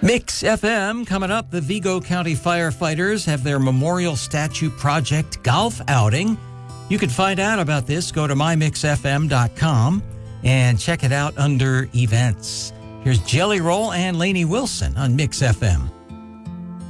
Mix FM coming up. The Vigo County firefighters have their Memorial Statue Project golf outing. You can find out about this. Go to mymixfm.com and check it out under events. Here's Jelly Roll and Lainey Wilson on Mix FM.